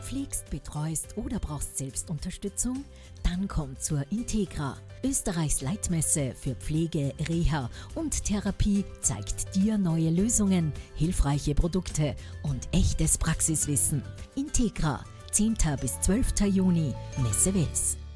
pflegst, betreust oder brauchst Selbstunterstützung? Dann komm zur Integra. Österreichs Leitmesse für Pflege, Reha und Therapie zeigt dir neue Lösungen, hilfreiche Produkte und echtes Praxiswissen. Integra, 10. bis 12. Juni, Messe Wels.